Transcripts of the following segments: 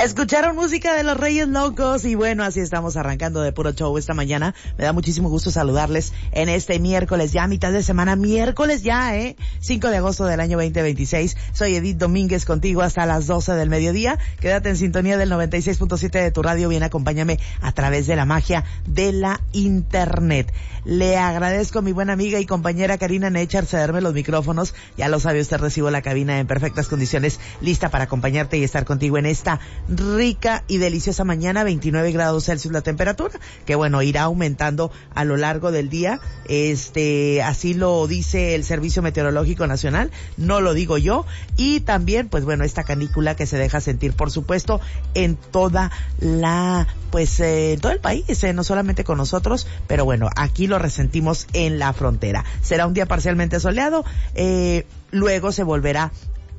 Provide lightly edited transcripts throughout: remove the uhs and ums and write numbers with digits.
Escucharon música de los Reyes Locos y bueno, así estamos arrancando de puro show esta mañana. Me da muchísimo gusto saludarles en este miércoles, ya mitad de semana, miércoles ya, 5 de agosto del año 2026. Soy Edith Domínguez contigo hasta las 12 del mediodía. Quédate en sintonía del 96.7 de tu radio. Bien, acompáñame a través de la magia de la internet. Le agradezco a mi buena amiga y compañera Karina Nechar cederme los micrófonos. Ya lo sabe usted, recibo la cabina en perfectas condiciones, lista para acompañarte y estar contigo en esta rica y deliciosa mañana. 29 grados Celsius la temperatura, que bueno, irá aumentando a lo largo del día. Así lo dice el Servicio Meteorológico Nacional, no lo digo yo. Y también, pues bueno, esta canícula que se deja sentir, por supuesto, en toda la, en todo el país, no solamente con nosotros, pero bueno, aquí lo resentimos en la frontera. Será un día parcialmente soleado, luego se volverá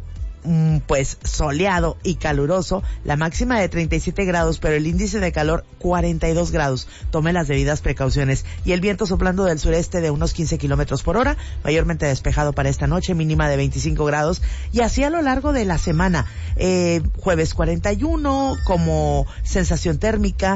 soleado y caluroso, la máxima de 37 grados, pero el índice de calor 42 grados. Tome las debidas precauciones. Y el viento soplando del sureste de unos 15 kilómetros por hora, mayormente despejado para esta noche, mínima de 25 grados. Y así a lo largo de la semana, jueves 41 como sensación térmica,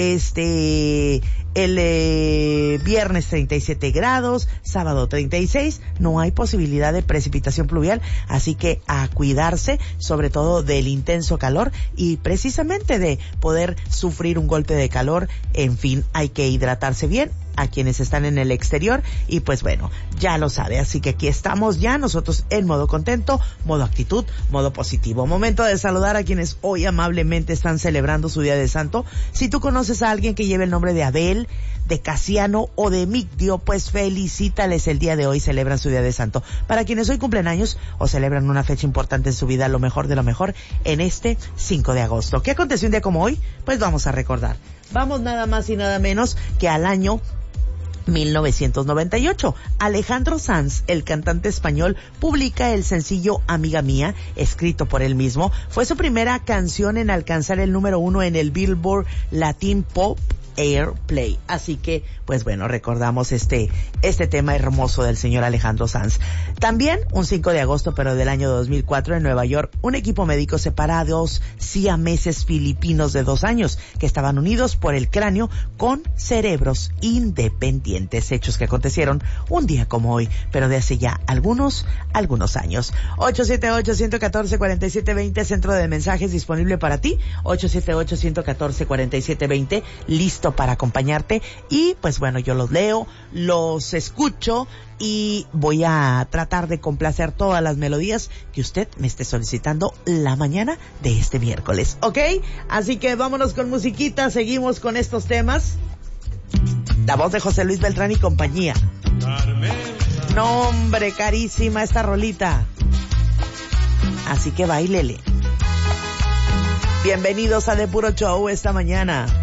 viernes 37 grados, sábado 36, no hay posibilidad de precipitación pluvial, así que a cuidarse, sobre todo del intenso calor y precisamente de poder sufrir un golpe de calor. En fin, hay que hidratarse bien a quienes están en el exterior y pues bueno, ya lo sabe, así que aquí estamos ya nosotros en modo contento, modo actitud, modo positivo. Momento de saludar a quienes hoy amablemente están celebrando su día de santo. Si tú conoces a alguien que lleve el nombre de Abel, de Casiano o de Migdio, pues felicítales, el día de hoy celebran su día de santo. Para quienes hoy cumplen años o celebran una fecha importante en su vida, lo mejor de lo mejor en este 5 de agosto. ¿Qué aconteció un día como hoy? Pues vamos a recordar. Vamos nada más y nada menos que al año 1998. Alejandro Sanz, el cantante español, publica el sencillo Amiga Mía, escrito por él mismo. Fue su primera canción en alcanzar el número 1 en el Billboard Latin Pop Airplay. Así que, pues bueno, recordamos este tema hermoso del señor Alejandro Sanz. También, un 5 de agosto, pero del año 2004, en Nueva York, un equipo médico separa a dos siameses filipinos de 2 años que estaban unidos por el cráneo con cerebros independientes. Hechos que acontecieron un día como hoy, pero de hace ya algunos años. 878-114-4720, centro de mensajes disponible para ti. 878-114-4720, listo para acompañarte. Y pues bueno, yo los leo, los escucho y voy a tratar de complacer todas las melodías que usted me esté solicitando la mañana de este miércoles, ¿ok? Así que vámonos con musiquita, seguimos con estos temas. La voz de José Luis Beltrán y compañía. No, hombre, carísima esta rolita. Así que báilele. Bienvenidos a De Puro Show esta mañana.